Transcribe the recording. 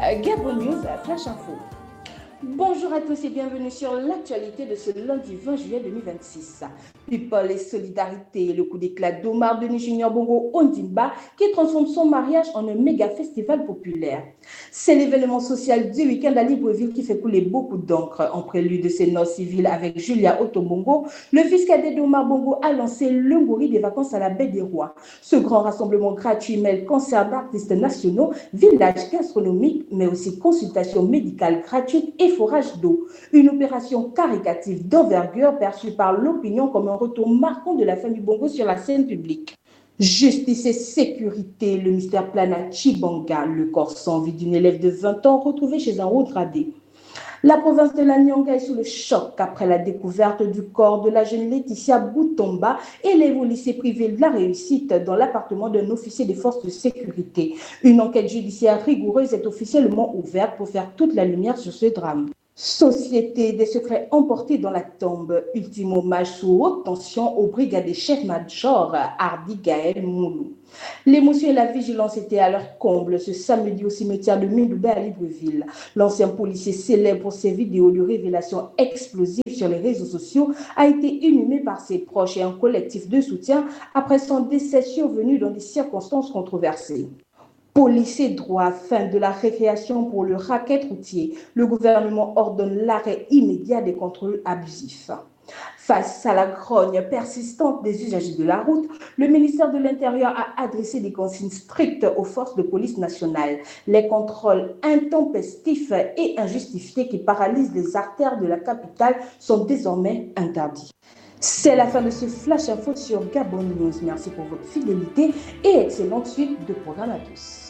Gabon News, Flash Info. Bonjour à tous et bienvenue sur l'actualité de ce lundi 20 juillet 2026. People et solidarité, le coup d'éclat d'Omar Denis Junior Bongo Ondimba qui transforme son mariage en un méga festival populaire. C'est l'événement social du week-end à Libreville qui fait couler beaucoup d'encre. En prélude de ses noces civiles avec Julia Otombongo, le fils cadet d'Omar Bongo a lancé le Ngouri des vacances à la Baie des Rois. Ce grand rassemblement gratuit mêle concerts d'artistes nationaux, village gastronomique, mais aussi consultations médicales gratuites et forage d'eau. Une opération caricative d'envergure perçue par l'opinion comme un retour marquant de la famille Bongo sur la scène publique. Justice et sécurité, le mystère plane à Chibanga, le corps sans vie d'une élève de 20 ans retrouvée chez un haut gradé. La province de la Nyanga est sous le choc après la découverte du corps de la jeune Laetitia Boutomba, élève au lycée privé de la Réussite, dans l'appartement d'un officier des forces de sécurité. Une enquête judiciaire rigoureuse est officiellement ouverte pour faire toute la lumière sur ce drame. Société des secrets emportés dans la tombe. Ultime hommage sous haute tension au brigadier chef-major Hardy Gaël Moulou. L'émotion et la vigilance étaient à leur comble ce samedi au cimetière de Mindoubé à Libreville. L'ancien policier célèbre pour ses vidéos de révélations explosives sur les réseaux sociaux a été inhumé par ses proches et un collectif de soutien après son décès survenu dans des circonstances controversées. Police et droit, fin de la récréation pour le racket routier. Le gouvernement ordonne l'arrêt immédiat des contrôles abusifs. Face à la grogne persistante des usagers de la route, le ministère de l'Intérieur a adressé des consignes strictes aux forces de police nationales. Les contrôles intempestifs et injustifiés qui paralysent les artères de la capitale sont désormais interdits. C'est la fin de ce Flash Info sur Gabon News. Merci pour votre fidélité et excellente suite de programme à tous.